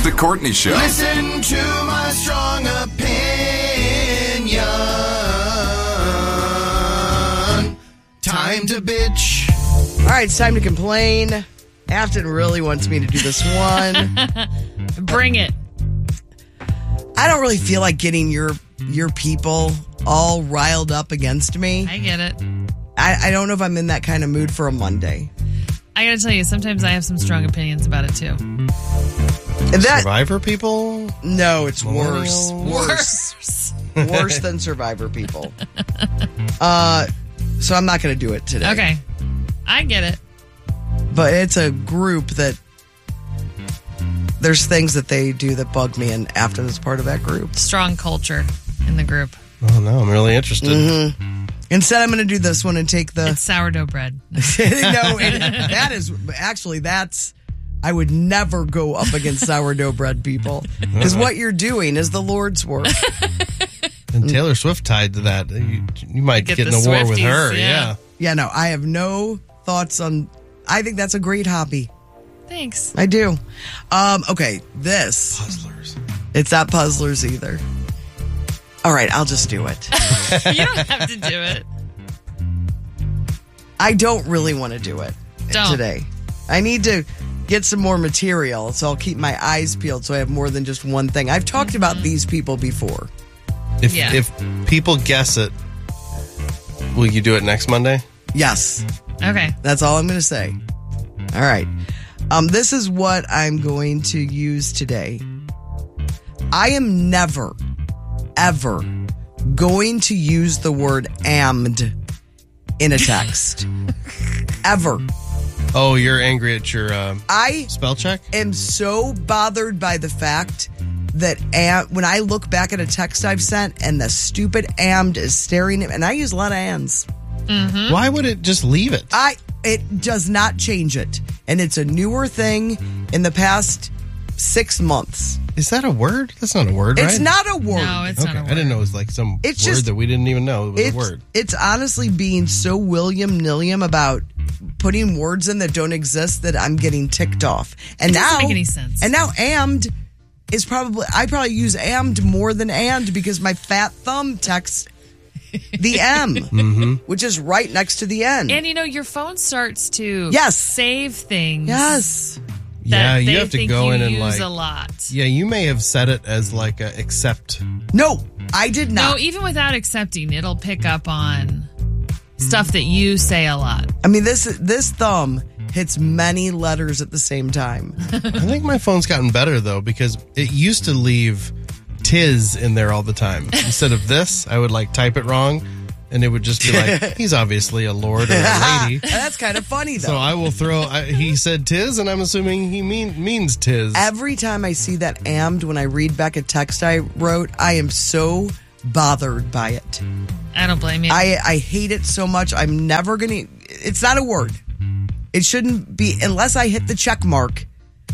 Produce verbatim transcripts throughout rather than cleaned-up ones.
The Courtney Show. Listen to my strong opinion. Time to bitch. All right, it's time to complain. Afton really wants me to do this one. Bring it. I don't really feel like getting your your people all riled up against me. I get it. I, I don't know if I'm in that kind of mood for a Monday. I gotta tell you, sometimes I have some strong opinions about it too. That, Survivor people? No, it's worse. Worse. Worse. Worse than Survivor people. Uh, so I'm not going to do it today. Okay. I get it. But it's a group that there's things that they do that bug me, and Afton is part of that group. Strong culture in the group. Oh, no, I'm really interested. Mm-hmm. Instead, I'm going to do this one and take the... It's sourdough bread. no, it, that is... Actually, that's... I would never go up against sourdough bread people. Because what you're doing is the Lord's work. And Taylor Swift tied to that. You, you might get, Get in a the war with Swifties, her. yeah. Yeah. Yeah, no, I have no thoughts on... I think that's a great hobby. Thanks. I do. Um, okay, this... Puzzlers. It's not puzzlers either. All right, I'll just do it. You don't have to do it. I don't really want to do it Don't. today. I need to get some more material, so I'll keep my eyes peeled so I have more than just one thing. I've talked mm-hmm. about these people before. If Yeah. if people guess it, will you do it next Monday? Yes. Okay. That's all I'm going to say. All right. Um, this is what I'm going to use today. I am never, ever going to use the word ammed in a text. Ever. Oh, you're angry at your uh, I spell check? am so bothered by the fact that am, when I look back at a text I've sent and the stupid ammed is staring at me, and I use a lot of ands. Mm-hmm. Why would it just leave it? I it does not change it, and it's a newer thing in the past six months. Is that a word? That's not a word, right? It's not a word. No, it's okay, not a word. I didn't know it was like some It's word just- that we didn't even know it was it's, a word. It's honestly being so William Nilliam about putting words in that don't exist that I'm getting ticked off. And It now doesn't make any sense. And now ammed is probably I probably use ammed more than and because my fat thumb texts the M, Mm-hmm. which is right next to the N. And you know, your phone starts to Yes. save things. yes. That Yeah, you they have to think go you in and use like a lot. Yeah, you may have set it as like a accept. No, I did No, not. even without accepting, it'll pick up on stuff that you say a lot. I mean, this this thumb hits many letters at the same time. I think my phone's gotten better though because it used to leave tis in there all the time. Instead of this, I would like type it wrong and it would just be like, he's obviously a lord or a lady. That's kind of funny, though. So I will throw, I, he said tis and I'm assuming he mean means tis. Every time I see that ammed when I read back a text I wrote, I am so bothered by it. I don't blame you. I, I hate it so much. I'm never going to... It's not a word. It shouldn't be... Unless I hit the check mark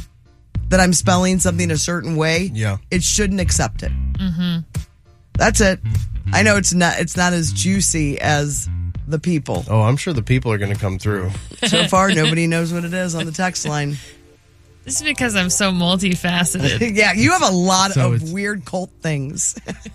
that I'm spelling something a certain way, Yeah. it shouldn't accept it. Mm-hmm. That's it. I know it's not It's not as juicy as the people. Oh, I'm sure the people are going to come through. So far, nobody knows what it is on the text line. this is because I'm so multifaceted. Yeah, you have a lot So of it's- weird cult things.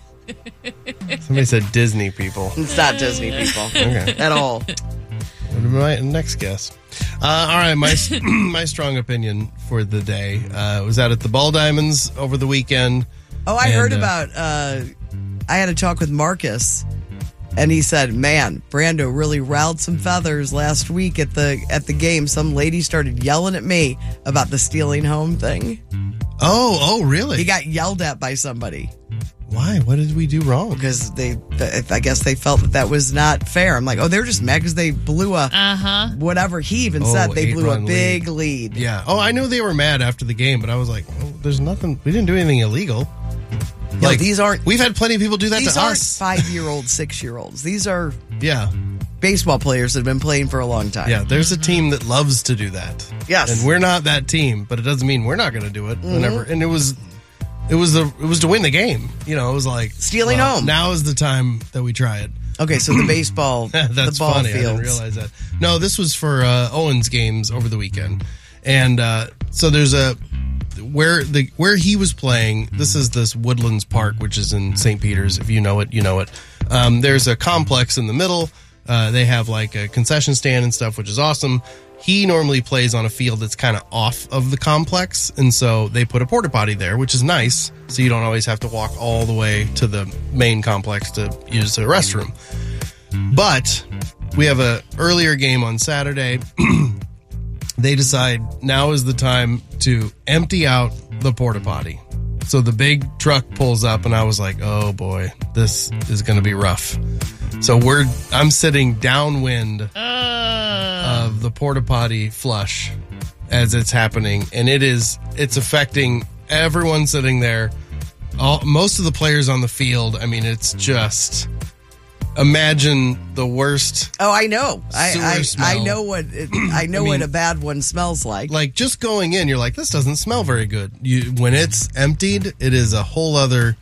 Somebody said Disney people. It's not Disney people Okay. at all. What am I next guess? Uh, all right, my my strong opinion for the day uh, was out at the Ball Diamonds over the weekend. Oh, I And, heard uh, about. Uh, I had a talk with Marcus, and he said, "Man, Brando really riled some feathers last week at the at the game. Some lady started yelling at me about the stealing home thing. Oh, oh, really? He got yelled at by somebody Why? What did we do wrong? because they. I guess they felt that that was not fair. I'm like, oh, they're just mad because they blew a Uh-huh. whatever. He even Oh, said they blew a eight-run big lead. Yeah. Oh, I knew they were mad after the game, but I was like, oh, there's nothing. We didn't do anything illegal. Yo, these aren't. We've had plenty of people do that These to aren't us. five-year-olds, six-year-olds. These are Yeah. baseball players that have been playing for a long time. Yeah. There's a team that loves to do that. Yes. And we're not that team, but it doesn't mean we're not going to do it whenever. And it was. It was the it was to win the game. You know, it was like Stealing well, home. Now is the time that we try it. Okay, so the baseball, That's the ball funny. I fields. didn't realize that. No, this was for uh, Owens games over the weekend, and uh, so there's a where the where he was playing, this is this Woodlands Park, which is in Saint Peter's. If you know it, you know it. Um, there's a complex in the middle. Uh, they have like a concession stand and stuff, which is awesome. He normally plays on a field that's kind of off of the complex, and so they put a porta potty there, which is nice, so you don't always have to walk all the way to the main complex to use the restroom. But we have a earlier game on Saturday. They decide now is the time to empty out the porta potty. So the big truck pulls up, and I was like, oh boy, this is going to be rough. So we're I'm sitting downwind Uh, of the porta potty flush as it's happening, and it is it's affecting everyone sitting there. All, most of the players on the field. I mean, it's just imagine the worst. Oh, I know. I Sewer I, smell. I know what it, I know I mean, what a bad one smells like. Like just going in, you're like, this doesn't smell very good. You when it's emptied, it is a whole other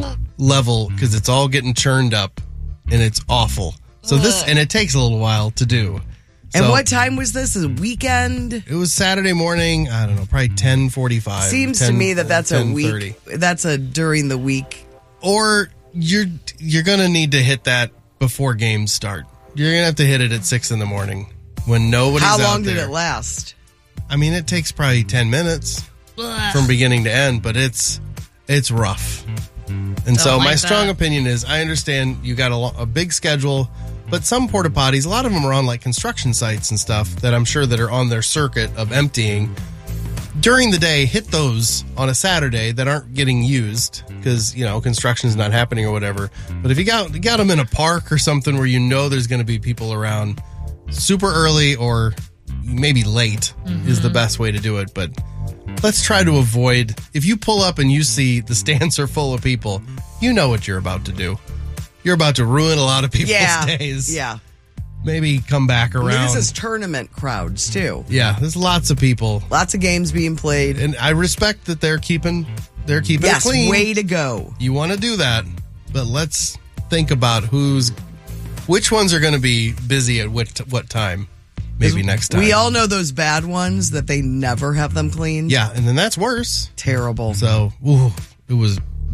level because it's all getting churned up, and it's awful. So this and it takes a little while to do. And So, what time was this? Is it weekend? It was Saturday morning. I don't know, probably ten forty-five. Seems to me that that's a week. That's a during the week. Or you're you're gonna need to hit that before games start. You're gonna have to hit it at six in the morning when nobody's How out long did there. it last? I mean, it takes probably ten minutes from beginning to end, but it's it's rough. And so like my strong that. opinion is I understand you got a, lo- a big schedule, but some porta potties, a lot of them are on like construction sites and stuff that I'm sure that are on their circuit of emptying. During the day, hit those on a Saturday that aren't getting used because, you know, construction's not happening or whatever. But if you got, you got them in a park or something where you know there's going to be people around, super early or maybe late Mm-hmm. is the best way to do it. But let's try to avoid, if you pull up and you see the stands are full of people, you know what you're about to do. You're about to ruin a lot of people's Yeah, days. yeah. Maybe come back I around. mean, this is tournament crowds too. yeah, there's lots of people. Lots of games being played. And I respect that they're keeping they're keeping Yes, it clean. way to go. You want to do that, but let's think about who's which ones are going to be busy at what what time. Maybe next time. We all know those bad ones that they never have them cleaned. Yeah, and then that's worse. Terrible. So, ooh, it was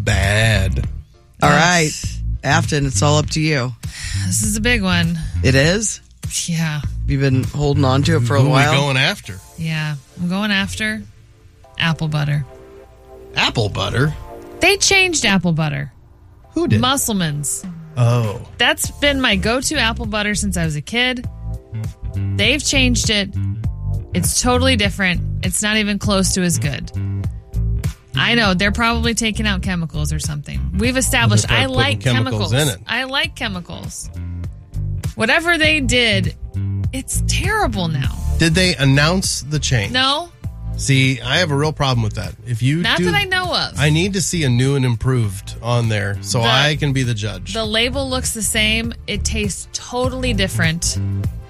bad. All right, Afton, it's all up to you. This is a big one. It is? Yeah. You've been holding on to it for a Who are while? we going after? Yeah. I'm going after apple butter. Apple butter? They changed apple butter. Who did? Musselman's. oh. That's been my go-to apple butter since I was a kid. They've changed it. It's totally different. It's not even close to as good. I know they're probably taking out chemicals or something. We've established Well, I they're like putting chemicals chemicals. in it. I like chemicals. Whatever they did, it's terrible now. Did they announce the change? No, See, I have a real problem with that. If you not do, that I know of. I need to see a new and improved on there so The- I can be the judge. The label looks the same. It tastes totally different.